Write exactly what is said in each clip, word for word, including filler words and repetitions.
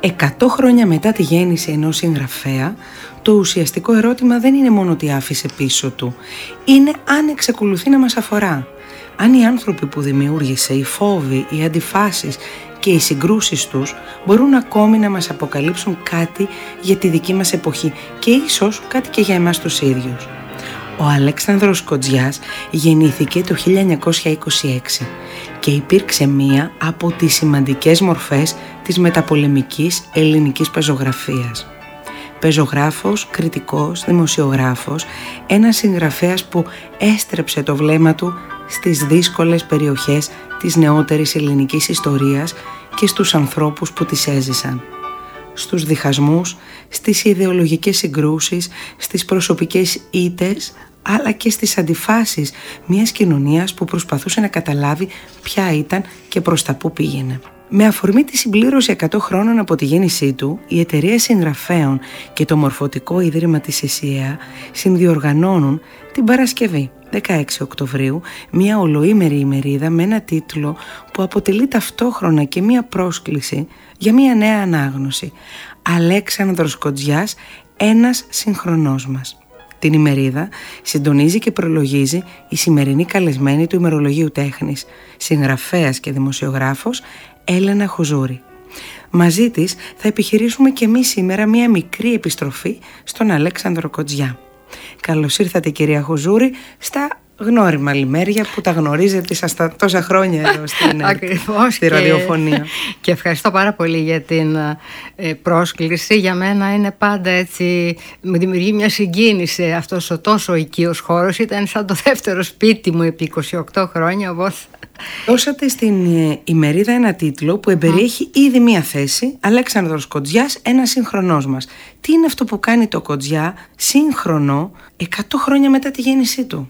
Εκατό χρόνια μετά τη γέννηση ενός συγγραφέα, το ουσιαστικό ερώτημα δεν είναι μόνο τι άφησε πίσω του, είναι αν εξακολουθεί να μας αφορά. Αν οι άνθρωποι που δημιούργησε, οι φόβοι, οι αντιφάσεις και οι συγκρούσεις τους μπορούν ακόμη να μας αποκαλύψουν κάτι για τη δική μας εποχή και ίσως κάτι και για εμάς τους ίδιους. Ο Αλέξανδρος Κοτζιάς γεννήθηκε το χίλια εννιακόσια είκοσι έξι και υπήρξε μία από τις σημαντικές μορφές της μεταπολεμικής ελληνικής πεζογραφίας. Πεζογράφος, κριτικός, δημοσιογράφος, ένας συγγραφέας που έστρεψε το βλέμμα του στις δύσκολες περιοχές της νεότερης ελληνικής ιστορίας και στους ανθρώπους που τις έζησαν. Στους διχασμούς, στις ιδεολογικές συγκρούσεις, στις προσωπικές ήττες, αλλά και στις αντιφάσεις μιας κοινωνίας που προσπαθούσε να καταλάβει ποια ήταν και προς τα πού πήγαινε. Με αφορμή τη συμπλήρωση εκατό χρόνων από τη γέννησή του, η Εταιρεία Συγγραφέων και το Μορφωτικό Ίδρυμα της ΕΣΥΑ συνδιοργανώνουν την Παρασκευή δεκαέξι Οκτωβρίου μια ολοήμερη ημερίδα με ένα τίτλο που αποτελεί ταυτόχρονα και μια πρόσκληση για μια νέα ανάγνωση. Αλέξανδρος Κοτζιάς, ένας συγχρονός μας. Την ημερίδα συντονίζει και προλογίζει η σημερινή καλεσμένη του ημερολογίου τέχνης, συγγραφέας και δημοσιογράφος Έλενα Χουζούρη. Μαζί της θα επιχειρήσουμε και εμείς σήμερα μια μικρή επιστροφή στον Αλέξανδρο Κοτζιά. Καλώς ήρθατε, κυρία Χουζούρη, στα γνώριμα λιμέρια που τα γνωρίζετε στα τόσα χρόνια εδώ στην Ακριβώς, στη ραδιοφωνία. Και, και ευχαριστώ πάρα πολύ για την ε, πρόσκληση. Για μένα είναι πάντα έτσι, μου δημιουργεί μια συγκίνηση αυτός ο τόσο οικείος χώρος. Ήταν σαν το δεύτερο σπίτι μου επί είκοσι οκτώ χρόνια. Οπότε... Δώσατε στην ε, ημερίδα ένα τίτλο που εμπεριέχει mm. ήδη μία θέση, Αλέξανδρος Κοτζιάς, ένας συγχρονός μας. Τι είναι αυτό που κάνει το Κοτζιά σύγχρονο εκατό χρόνια μετά τη γέννησή του?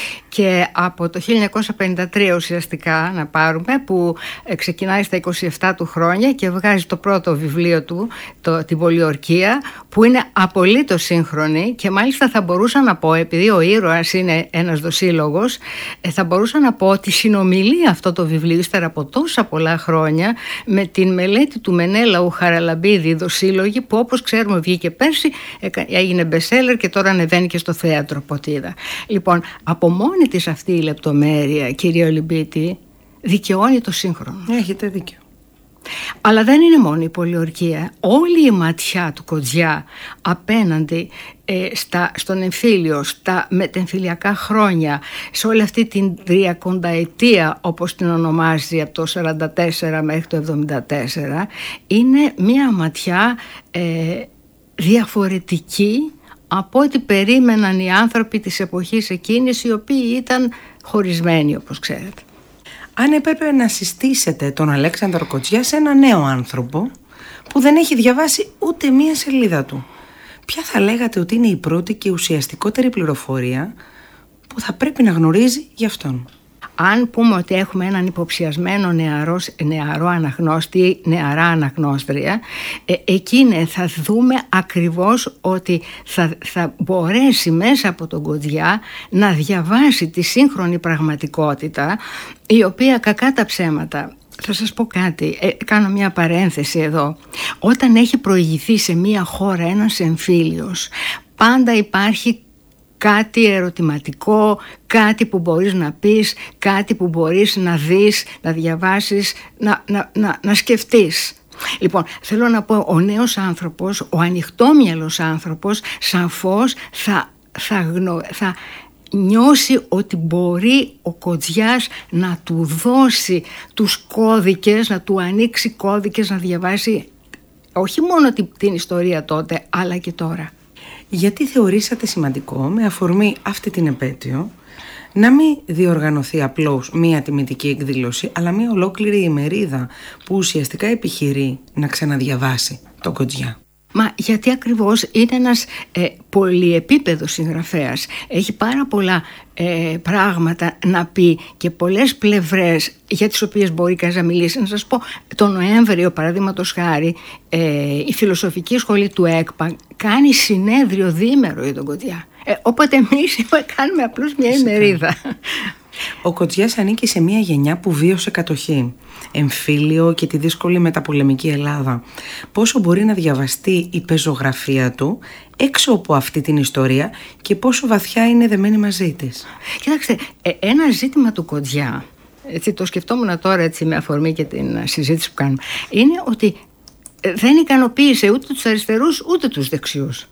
Και από το χίλια εννιακόσια πενήντα τρία ουσιαστικά να πάρουμε, που ξεκινάει στα είκοσι επτά του χρόνια και βγάζει το πρώτο βιβλίο του, το, την Πολιορκία, που είναι απολύτως σύγχρονη, και μάλιστα θα μπορούσα να πω, επειδή ο ήρωας είναι ένας δοσύλλογος, θα μπορούσα να πω ότι συνομιλεί αυτό το βιβλίο ύστερα από τόσα πολλά χρόνια με την μελέτη του Μενέλαου Χαραλαμπίδη, δοσύλλογη, που όπως ξέρουμε βγήκε πέρσι, έγινε bestseller και τώρα ανεβαίνει και στο θέατρο Ποτίδα. Λοιπόν, από μόνη της αυτή η λεπτομέρεια, κύριε Ολυμπίτη, δικαιώνει το σύγχρονο. Έχετε δίκιο. Αλλά δεν είναι μόνο η πολιορκία. Όλη η ματιά του Κοτζιά απέναντι ε, στα, στον εμφύλιο, στα μετεμφυλιακά χρόνια, σε όλη αυτή την τριακονταετία, όπως την ονομάζει, από το σαράντα τέσσερα μέχρι το εβδομήντα τέσσερα, είναι μια ματιά ε, διαφορετική από ό,τι περίμεναν οι άνθρωποι της εποχής εκείνης, οι οποίοι ήταν χωρισμένοι, όπως ξέρετε. Αν έπρεπε να συστήσετε τον Αλέξανδρο Κοτζιά σε ένα νέο άνθρωπο που δεν έχει διαβάσει ούτε μία σελίδα του, ποια θα λέγατε ότι είναι η πρώτη και ουσιαστικότερη πληροφορία που θα πρέπει να γνωρίζει γι' αυτόν? Αν πούμε ότι έχουμε έναν υποψιασμένο νεαρό, νεαρό αναγνώστη, νεαρά αναγνώστρια, ε, εκείνη θα δούμε ακριβώς ότι θα, θα μπορέσει μέσα από τον Κοτζιά να διαβάσει τη σύγχρονη πραγματικότητα, η οποία, κακά τα ψέματα, θα σας πω κάτι, ε, κάνω μια παρένθεση εδώ. Όταν έχει προηγηθεί σε μια χώρα ένας εμφύλιος, πάντα υπάρχει κάτι ερωτηματικό, κάτι που μπορείς να πεις, κάτι που μπορείς να δεις, να διαβάσεις, να, να, να, να σκεφτείς. Λοιπόν, θέλω να πω, ο νέος άνθρωπος, ο ανοιχτόμυαλος άνθρωπος, σαφώς θα, θα, γνω, θα νιώσει ότι μπορεί ο Κοτζιάς να του δώσει τους κώδικες, να του ανοίξει κώδικες, να διαβάσει όχι μόνο την, την ιστορία τότε, αλλά και τώρα. Γιατί θεωρήσατε σημαντικό, με αφορμή αυτή την επέτειο, να μην διοργανωθεί απλώς μία τιμητική εκδήλωση, αλλά μία ολόκληρη ημερίδα που ουσιαστικά επιχειρεί να ξαναδιαβάσει τον Κοτζιά? Μα γιατί ακριβώς είναι ένας ε, πολυεπίπεδος συγγραφέας. Έχει πάρα πολλά ε, πράγματα να πει και πολλές πλευρές για τις οποίες μπορεί κανείς να μιλήσει. Να σας πω, τον Νοέμβριο, παραδείγματος χάρη, ε, η Φιλοσοφική Σχολή του ΕΚΠΑ κάνει συνέδριο διήμερο για τον Κοτζιά. Ε, όποτε εμείς κάνουμε απλώς μια ημερίδα. Ο Κοτζιάς ανήκει σε μια γενιά που βίωσε κατοχή, εμφύλιο και τη δύσκολη μεταπολεμική Ελλάδα. Πόσο μπορεί να διαβαστεί η πεζογραφία του έξω από αυτή την ιστορία και πόσο βαθιά είναι δεμένη μαζί της? Κοιτάξτε, ένα ζήτημα του Κοτζιά, έτσι, το σκεφτόμουν τώρα έτσι, με αφορμή και την συζήτηση που κάνουμε, είναι ότι δεν ικανοποίησε ούτε τους αριστερούς ούτε τους δεξιούς.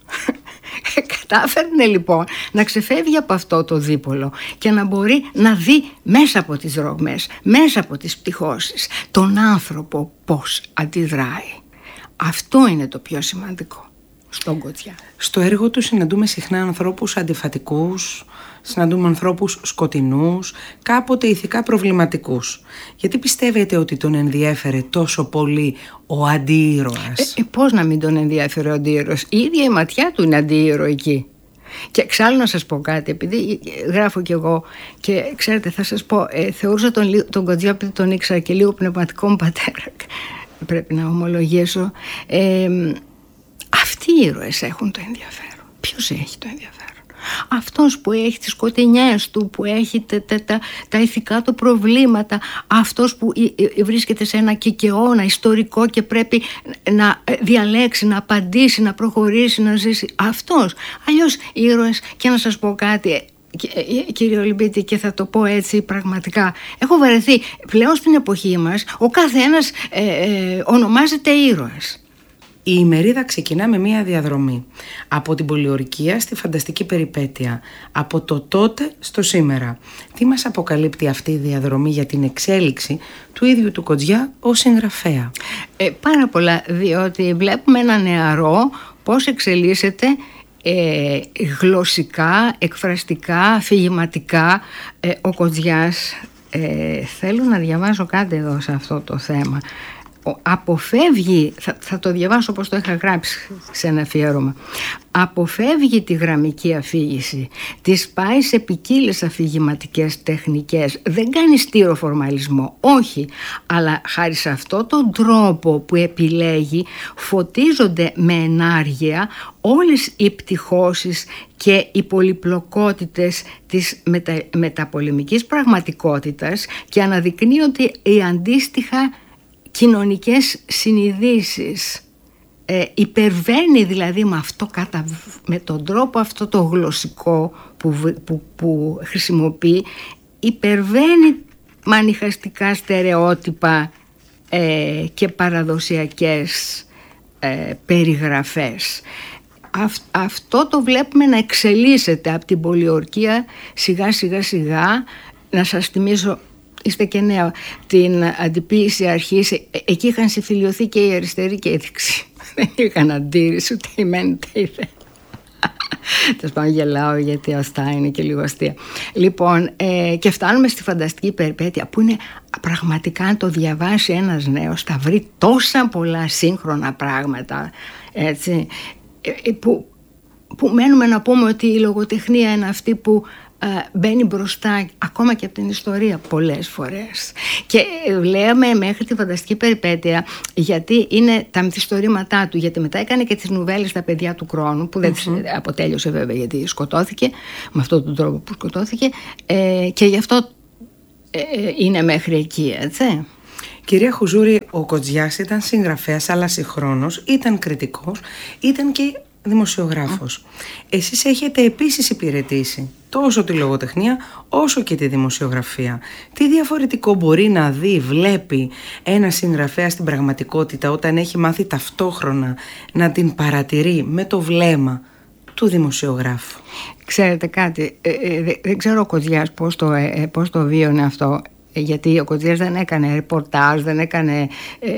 Κατάφερνε λοιπόν να ξεφεύγει από αυτό το δίπολο και να μπορεί να δει μέσα από τις ρογμές, μέσα από τις πτυχώσεις, τον άνθρωπο πώς αντιδράει. Αυτό είναι το πιο σημαντικό στον Κοτζιά. Στο έργο του συναντούμε συχνά ανθρώπους αντιφατικούς, συναντούμε ανθρώπους σκοτεινούς, κάποτε ηθικά προβληματικούς. Γιατί πιστεύετε ότι τον ενδιέφερε τόσο πολύ ο αντίήρωας? Ε, ε, πώς να μην τον ενδιέφερε ο αντίήρωας? Η ίδια η ματιά του είναι αντίηρωική. Και εξάλλου να σας πω κάτι, επειδή γράφω κι εγώ και ξέρετε θα σας πω, ε, θεωρούσα τον, τον Κοτζιά, επειδή τον ήξερα και λίγο πνευματικό μου πατέρα, πρέπει να ομολογήσω, ε, αυτοί οι ήρωες έχουν το ενδιαφέρον. Ποιος έχει το ενδιαφέρον? Αυτός που έχει τις σκοτεινιές του, που έχει τα, τα, τα, τα ηθικά του προβλήματα, αυτός που βρίσκεται σε ένα κικαιώνα ιστορικό και πρέπει να διαλέξει, να απαντήσει, να προχωρήσει, να ζήσει. Αυτός. Αλλιώς οι ήρωες, και να σας πω κάτι, κύριε Ολυμπίτη, και θα το πω έτσι πραγματικά, έχω βαρεθεί πλέον στην εποχή μας ο καθένας ε, ε, ονομάζεται ήρωας. Η ημερίδα ξεκινά με μία διαδρομή από την πολιορκία στη φανταστική περιπέτεια, από το τότε στο σήμερα. Τι μας αποκαλύπτει αυτή η διαδρομή για την εξέλιξη του ίδιου του Κοτζιά ως συγγραφέα? Ε, πάρα πολλά, διότι βλέπουμε ένα νεαρό πώς εξελίσσεται ε, γλωσσικά, εκφραστικά, αφηγηματικά. ε, ο Κοτζιάς, ε, θέλω να διαβάζω κάτι εδώ σε αυτό το θέμα. Αποφεύγει, θα, θα το διαβάσω όπως το είχα γράψει σε ένα αφιέρωμα, αποφεύγει τη γραμμική αφήγηση, της πάει σε ποικίλες αφηγηματικές τεχνικές, δεν κάνει στήρο φορμαλισμό, όχι, αλλά χάρη σε αυτό τον τρόπο που επιλέγει φωτίζονται με ενάργεια όλες οι πτυχώσεις και οι πολυπλοκότητες της μετα, μεταπολεμικής πραγματικότητας και αναδεικνύονται οι αντίστοιχα κοινωνικές συνειδήσεις. Ε, υπερβαίνει δηλαδή με, αυτό, με τον τρόπο αυτό το γλωσσικό που, που, που χρησιμοποιεί, υπερβαίνει μανιχαστικά στερεότυπα ε, και παραδοσιακές ε, περιγραφές. Αυ, αυτό το βλέπουμε να εξελίσσεται από την πολιορκία σιγά σιγά σιγά. Να σας θυμίσω, είστε και νέα, την αντιποίηση αρχής, εκεί είχαν συμφιλειωθεί και η αριστερή και η δεξί. Δεν είχαν αντίρρηση ούτε η μεν ούτε η δε. Τέλος πάντων, γελάω γιατί αυτά είναι και λίγο αστεία. Λοιπόν, ε, και φτάνουμε στη φανταστική περιπέτεια που είναι πραγματικά, αν το διαβάσει ένας νέος θα βρει τόσα πολλά σύγχρονα πράγματα, έτσι, ε, που, που μένουμε να πούμε ότι η λογοτεχνία είναι αυτή που μπαίνει μπροστά ακόμα και από την ιστορία πολλές φορές. Και λέμε μέχρι τη φανταστική περιπέτεια γιατί είναι τα μυθιστορήματά του, γιατί μετά έκανε και τις νουβέλες Τα παιδιά του χρόνου, που δεν mm-hmm. αποτέλειωσε βέβαια γιατί σκοτώθηκε με αυτόν τον τρόπο που σκοτώθηκε, ε, και γι' αυτό ε, είναι μέχρι εκεί, έτσι. Κυρία Χουζούρη, ο Κοτζιάς ήταν συγγραφέας, αλλά συγχρόνως ήταν κριτικός, ήταν και δημοσιογράφος. Mm. Εσείς έχετε επίσης υπηρετήσει τόσο τη λογοτεχνία όσο και τη δημοσιογραφία. Τι διαφορετικό μπορεί να δει, βλέπει ένα συγγραφέα στην πραγματικότητα όταν έχει μάθει ταυτόχρονα να την παρατηρεί με το βλέμμα του δημοσιογράφου? Ξέρετε κάτι, ε, ε, δεν ξέρω ο Κοτζιάς πώς το, ε, πώς το βίωνε αυτό. Γιατί ο Κοτζιάς δεν έκανε ρεπορτάζ, δεν έκανε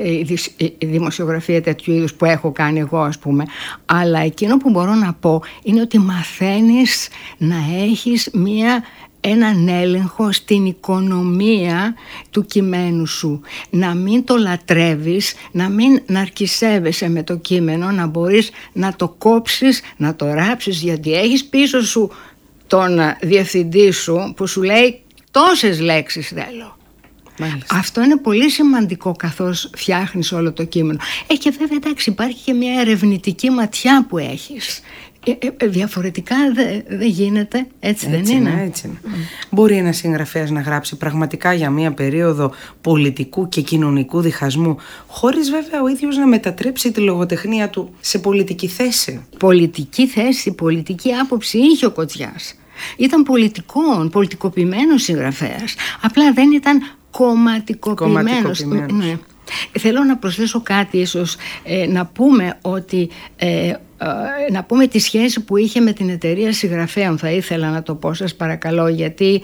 ε, δημοσιογραφία τέτοιου είδους που έχω κάνει εγώ, ας πούμε. Αλλά εκείνο που μπορώ να πω είναι ότι μαθαίνεις να έχεις μία, έναν έλεγχο στην οικονομία του κειμένου σου. Να μην το λατρεύεις, να μην ναρκισεύεσαι με το κείμενο, να μπορείς να το κόψεις, να το ράψεις, γιατί έχεις πίσω σου τον διευθυντή σου που σου λέει τόσες λέξεις θέλω. Μάλιστα. Αυτό είναι πολύ σημαντικό καθώς φτιάχνεις όλο το κείμενο. Ε, και βέβαια εντάξει, υπάρχει και μια ερευνητική ματιά που έχεις. Ε, ε, διαφορετικά δεν δε γίνεται, έτσι, έτσι δεν είναι? έτσι είναι. Mm. Μπορεί ένας συγγραφέας να γράψει πραγματικά για μία περίοδο πολιτικού και κοινωνικού διχασμού, χωρίς βέβαια ο ίδιος να μετατρέψει τη λογοτεχνία του σε πολιτική θέση. Πολιτική θέση, πολιτική άποψη είχε ο Κοτζιάς. Ήταν πολιτικών, πολιτικοποιημένος συγγραφέας. Απλά δεν ήταν κομματικοποιημένος. Ναι. Θέλω να προσθέσω κάτι ίσως, ε, να πούμε ότι ε, ε, να πούμε τη σχέση που είχε με την εταιρεία συγγραφέων. Θα ήθελα να το πω, σας παρακαλώ, γιατί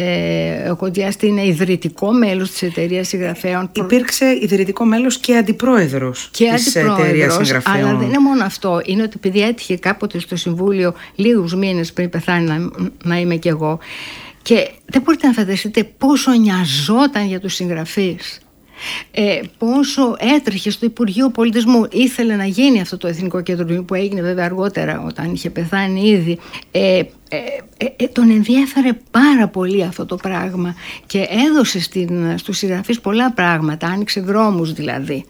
ε, ο Κοτζιάς είναι ιδρυτικό μέλος της εταιρείας συγγραφέων. Υπήρξε ιδρυτικό μέλος και αντιπρόεδρος και της εταιρείας συγγραφέων. Αλλά δεν είναι μόνο αυτό. Είναι ότι επειδή έτυχε κάποτε στο Συμβούλιο λίγους μήνες πριν πεθάνει να, να είμαι κι εγώ, και δεν μπορείτε να φανταστείτε πόσο νοιαζόταν για τους συγγραφείς. Ε, πόσο έτρεχε στο Υπουργείο Πολιτισμού, ήθελε να γίνει αυτό το Εθνικό Κέντρο, που έγινε βέβαια αργότερα όταν είχε πεθάνει ήδη. ε, ε, ε, ε, τον ενδιέφερε πάρα πολύ αυτό το πράγμα και έδωσε στην, στους συγγραφείς πολλά πράγματα, άνοιξε δρόμους δηλαδή.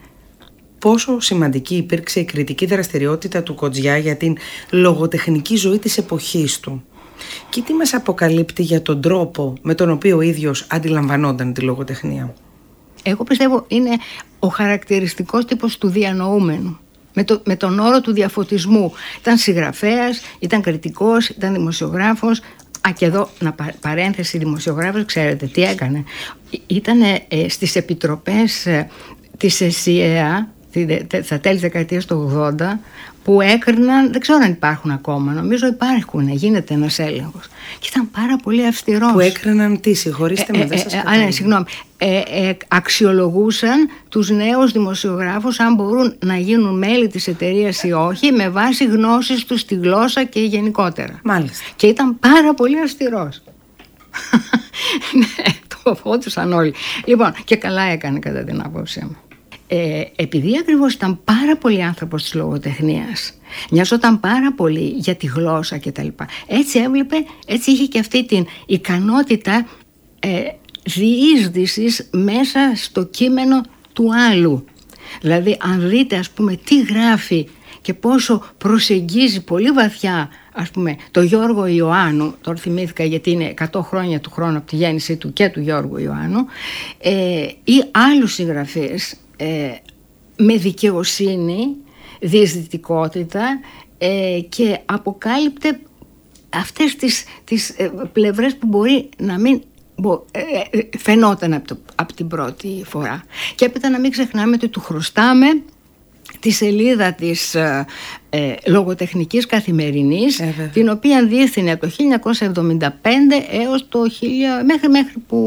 Πόσο σημαντική υπήρξε η κριτική δραστηριότητα του Κοτζιά για την λογοτεχνική ζωή της εποχής του, και τι μας αποκαλύπτει για τον τρόπο με τον οποίο ο ίδιος αντιλαμβανόταν τη λογοτεχνία? Εγώ πιστεύω είναι ο χαρακτηριστικός τύπος του διανοούμενου, με, το, με τον όρο του διαφωτισμού. Ήταν συγγραφέας, ήταν κριτικός, ήταν δημοσιογράφος. Α, και εδώ, να παρένθεση, δημοσιογράφος, ξέρετε τι έκανε? Ήταν ε, στις επιτροπές ε, της ΕΣΥΕΑ, στα τέλη της δεκαετίας του ογδόντα, που έκριναν, δεν ξέρω αν υπάρχουν ακόμα, νομίζω υπάρχουν, γίνεται ένας έλεγχος, και ήταν πάρα πολύ αυστηρός. Που έκριναν τι, συγχωρήστε με, ε, δεν σας ε, καταλαβαίνω. ναι, συγγνώμη, ε, ε, αξιολογούσαν τους νέους δημοσιογράφους αν μπορούν να γίνουν μέλη της εταιρείας ή όχι, με βάση γνώσεις τους στη γλώσσα και γενικότερα. Μάλιστα. Και ήταν πάρα πολύ αυστηρός. Ναι, το φώτισαν όλοι. Λοιπόν, και καλά έκανε κατά την άποψή μου. Ε, επειδή ακριβώς ήταν πάρα πολύ άνθρωπος της λογοτεχνίας, νοιάζονταν πάρα πολύ για τη γλώσσα και τα λοιπά, έτσι έβλεπε, έτσι είχε και αυτή την ικανότητα ε, διείσδυσης μέσα στο κείμενο του άλλου. Δηλαδή αν δείτε, ας πούμε, τι γράφει και πόσο προσεγγίζει πολύ βαθιά, ας πούμε, το Γιώργο Ιωάννου, τώρα θυμήθηκα γιατί είναι εκατό χρόνια του χρόνου από τη γέννησή του και του Γιώργου Ιωάννου, ε, ή άλλους συγγραφείς, Ε, με δικαιοσύνη, διαισθητικότητα, ε, και αποκάλυπτε αυτές τις, τις ε, πλευρές που μπορεί να μην μπο, ε, ε, φαινόταν από, το, από την πρώτη φορά. Και έπειτα να μην ξεχνάμε ότι του χρωστάμε τη σελίδα της ε, ε, λογοτεχνικής καθημερινής, ε, την οποία διεύθυνε από το χίλια εννιακόσια εβδομήντα πέντε έως το χίλια, μέχρι, μέχρι που...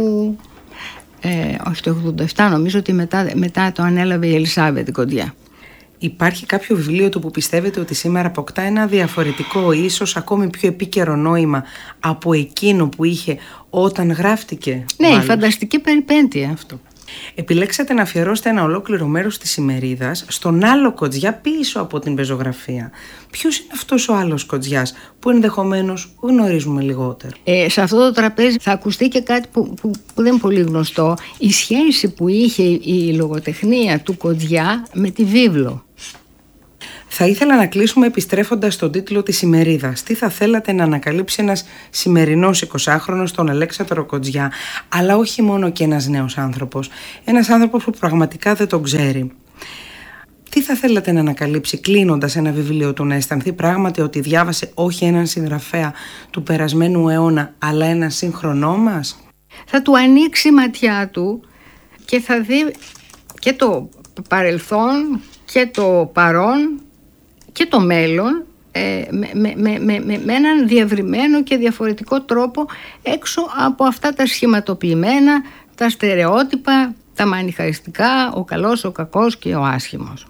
Ε, όχι το ογδόντα επτά, νομίζω ότι μετά, μετά το ανέλαβε η Ελισάβετ Κοντζιά. Υπάρχει κάποιο βιβλίο του που πιστεύετε ότι σήμερα αποκτά ένα διαφορετικό, ίσως ακόμη πιο επίκαιρο νόημα από εκείνο που είχε όταν γράφτηκε? Ναι, η φανταστική περιπέτεια αυτό. Επιλέξατε να αφιερώσετε ένα ολόκληρο μέρος της ημερίδας στον άλλο Κοτζιά πίσω από την πεζογραφία. Ποιος είναι αυτός ο άλλος Κοτζιάς που ενδεχομένως γνωρίζουμε λιγότερο? Ε, σε αυτό το τραπέζι θα ακουστεί και κάτι που, που, που δεν είναι πολύ γνωστό. Η σχέση που είχε η λογοτεχνία του Κοτζιά με τη βίβλο. Θα ήθελα να κλείσουμε επιστρέφοντας στον τίτλο της ημερίδας. Τι θα θέλατε να ανακαλύψει ένας σημερινός εικοσάχρονος, τον Αλέξανδρο Κοτζιά, αλλά όχι μόνο και ένας νέος άνθρωπος, ένας άνθρωπος που πραγματικά δεν τον ξέρει? Τι θα θέλατε να ανακαλύψει κλείνοντας ένα βιβλίο του, να αισθανθεί πράγματι ότι διάβασε όχι έναν συγγραφέα του περασμένου αιώνα, αλλά έναν σύγχρονό μας? Θα του ανοίξει η ματιά του και θα δει και το παρελθόν και το παρόν και το μέλλον ε, με, με, με, με, με έναν διευρυμένο και διαφορετικό τρόπο, έξω από αυτά τα σχηματοποιημένα, τα στερεότυπα, τα μανιχαϊστικά, ο καλός, ο κακός και ο άσχημος.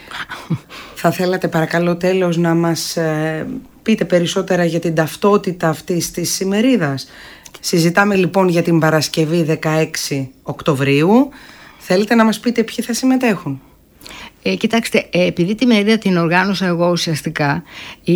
Θα θέλατε παρακαλώ τέλος να μας ε, πείτε περισσότερα για την ταυτότητα αυτής της ημερίδας? Συζητάμε λοιπόν για την Παρασκευή δεκαέξι Οκτωβρίου. Θέλετε να μας πείτε ποιοι θα συμμετέχουν? Ε, κοιτάξτε, ε, επειδή τη μερίδα την οργάνωσα εγώ ουσιαστικά, η,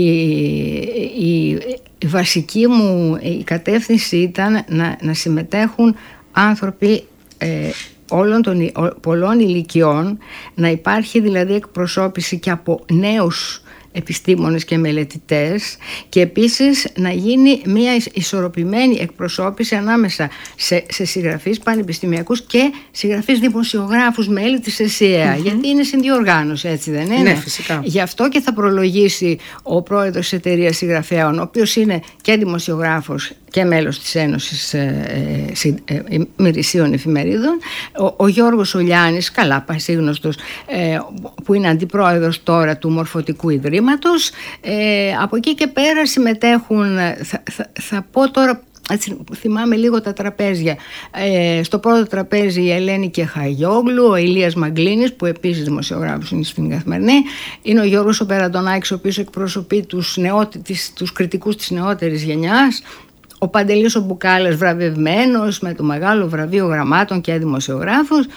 η, η βασική μου η κατεύθυνση ήταν να, να συμμετέχουν άνθρωποι ε, όλων των πολλών ηλικιών, να υπάρχει δηλαδή εκπροσώπηση και από νέους επιστήμονες και μελετητές, και επίσης να γίνει μια ισορροπημένη εκπροσώπηση ανάμεσα σε, σε συγγραφείς πανεπιστημιακούς και συγγραφείς δημοσιογράφους, μέλη της ΕΣΥΑ, mm-hmm. γιατί είναι συνδιοργάνωση, έτσι δεν είναι? Ναι, φυσικά. Γι' αυτό και θα προλογίσει ο πρόεδρος της εταιρείας συγγραφέων, ο οποίος είναι και δημοσιογράφος και μέλος της Ένωσης ε, ε, ε, Μυρισίων Εφημερίδων, ο, ο Γιώργος Ολιάνης, καλά πασίγνωστος, ε, που είναι αντιπρόεδρος τώρα του Μορφωτικού Ιδρύματος. Ε, από εκεί και πέρα συμμετέχουν, θα, θα, θα πω τώρα, έτσι, θυμάμαι λίγο τα τραπέζια. Ε, στο πρώτο τραπέζι η Ελένη Κεχαγιόγλου, ο Ηλίας Μαγκλίνης, που επίσης δημοσιογράφος είναι στην Καθημερινή, είναι ο Γιώργος Οπεραντονάκης, ο οποίος εκπροσωπεί τους, νεότη, τις, τους κριτικούς της νεότερης γενιάς, ο Παντελής ο Μπουκάλας, βραβευμένος με το μεγάλο βραβείο γραμμάτων και δημοσιογράφος.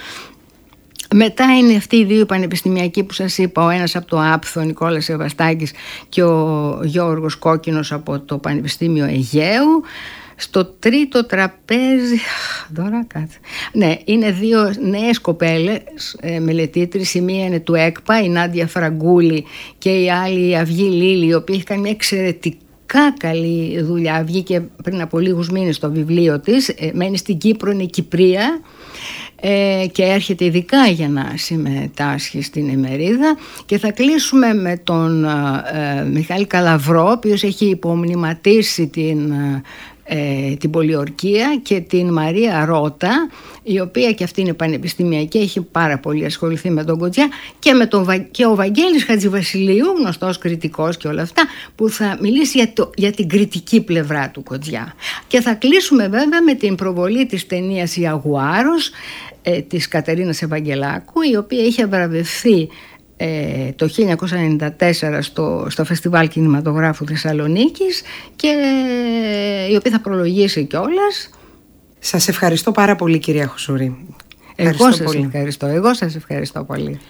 Μετά είναι αυτοί οι δύο πανεπιστημιακοί που σας είπα, ο ένας από το ΑΠΘ, ο Νικόλας Σεβαστάκης, και ο Γιώργος Κόκκινος από το Πανεπιστήμιο Αιγαίου. Στο τρίτο τραπέζι, τώρα κάτσε, ναι, είναι δύο νέες κοπέλες ε, μελετήτρες. Η μία είναι του ΕΚΠΑ, η Νάντια Φραγκούλη, και η άλλη η Αυγή Λίλη, η οποία έχει κάνει μια εξαιρετική καλή δουλειά. Βγήκε πριν από λίγους μήνες το βιβλίο της, ε, μένει στην Κύπρο, είναι Κυπρία, ε, και έρχεται ειδικά για να συμμετάσχει στην ημερίδα. Και θα κλείσουμε με τον ε, Μιχάλη Καλαβρό, ο οποίος έχει υπομνηματίσει την ε, την πολιορκία, και την Μαρία Ρώτα, η οποία και αυτή είναι πανεπιστημιακή, έχει πάρα πολύ ασχοληθεί με τον Κοτζιά, και, με τον, και ο Βαγγέλης Χατζηβασιλείου, γνωστός κριτικός και όλα αυτά, που θα μιλήσει για, το, για την κριτική πλευρά του Κοτζιά. Και θα κλείσουμε βέβαια με την προβολή της ταινίας «Η Αγουάρος» ε, της Κατερίνας Ευαγγελάκου, η οποία είχε βραβευθεί Ε, το χίλια εννιακόσια ενενήντα τέσσερα στο, στο Φεστιβάλ Κινηματογράφου Θεσσαλονίκης, και ε, η οποία θα προλογίσει κιόλας. Σας ευχαριστώ πάρα πολύ, κυρία Χουσουρή. Εγώ σας πολύ. ευχαριστώ. Εγώ σας ευχαριστώ πολύ.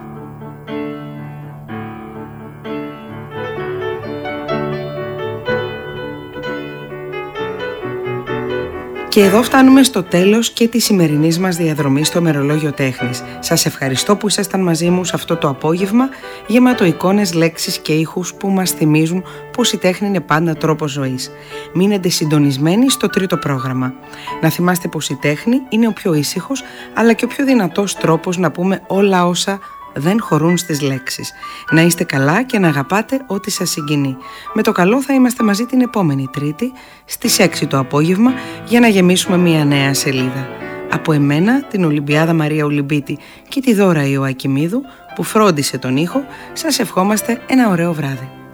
Και εδώ φτάνουμε στο τέλος και της σημερινής μας διαδρομής στο Μερολόγιο Τέχνης. Σας ευχαριστώ που ήσασταν μαζί μου σε αυτό το απόγευμα, γεμάτο εικόνες, λέξεις και ήχους που μας θυμίζουν πως η τέχνη είναι πάντα τρόπος ζωής. Μείνετε συντονισμένοι στο τρίτο πρόγραμμα. Να θυμάστε πως η τέχνη είναι ο πιο ήσυχος, αλλά και ο πιο δυνατός τρόπος να πούμε όλα όσα δεν χωρούν στις λέξεις. Να είστε καλά και να αγαπάτε ό,τι σας συγκινεί. Με το καλό θα είμαστε μαζί την επόμενη Τρίτη στις έξι το απόγευμα για να γεμίσουμε μια νέα σελίδα. Από εμένα, την Ολυμπιάδα Μαρία Ολυμπίτη και τη Δώρα Ιωακιμίδου που φρόντισε τον ήχο, σας ευχόμαστε ένα ωραίο βράδυ.